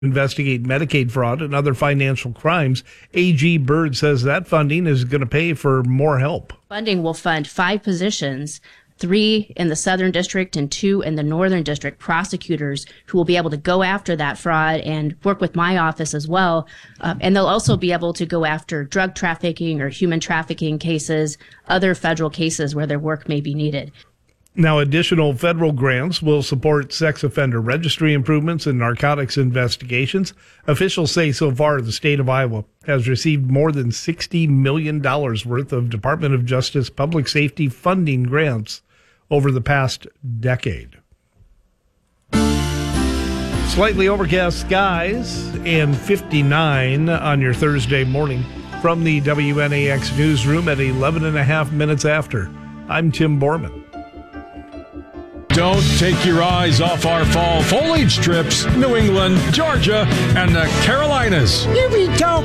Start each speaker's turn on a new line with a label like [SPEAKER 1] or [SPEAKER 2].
[SPEAKER 1] investigate Medicaid fraud and other financial crimes. AG Bird says that funding is going to pay for more help.
[SPEAKER 2] Funding will fund 5 positions, 3 in the Southern District and 2 in the Northern District, prosecutors who will be able to go after that fraud and work with my office as well. And they'll also be able to go after drug trafficking or human trafficking cases, other federal cases where their work may be needed.
[SPEAKER 1] Now, additional federal grants will support sex offender registry improvements and narcotics investigations. Officials say so far the state of Iowa has received more than $60 million worth of Department of Justice public safety funding grants over the past decade. Slightly overcast skies and 59 on your Thursday morning. From the WNAX newsroom at 11 and a half minutes after, I'm Tim Borman.
[SPEAKER 3] Don't take your eyes off our fall foliage strips, New England, Georgia, and the Carolinas.
[SPEAKER 4] Here we go.